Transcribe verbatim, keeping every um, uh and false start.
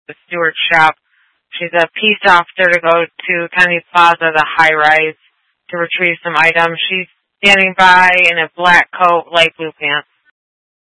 the Stewart shop. She's a peace officer to go to Kennedy Plaza, the high-rise, to retrieve some items. She's standing by in a black coat, light blue pants.